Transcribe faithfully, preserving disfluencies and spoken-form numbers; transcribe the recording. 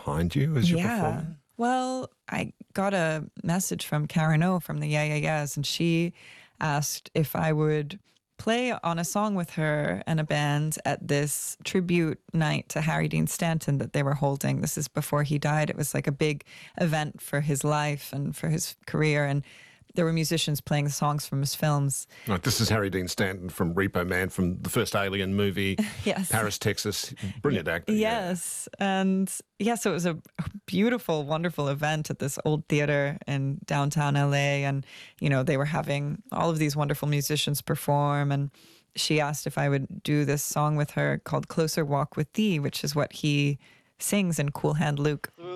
behind you as you're Yeah. performing? Well, I got a message from Karen O from the Yeah Yeah Yeahs, and she asked if I would play on a song with her and a band at this tribute night to Harry Dean Stanton that they were holding. This is before he died. It was like a big event for his life and for his career, and there were musicians playing songs from his films. Right, this is Harry Dean Stanton from Repo Man, from the first Alien movie. Yes. Paris, Texas. Brilliant actor. Yes. Yeah. And yeah, so it was a beautiful, wonderful event at this old theater in downtown L A. And, you know, they were having all of these wonderful musicians perform. And she asked if I would do this song with her called Closer Walk with Thee, which is what he sings in Cool Hand Luke.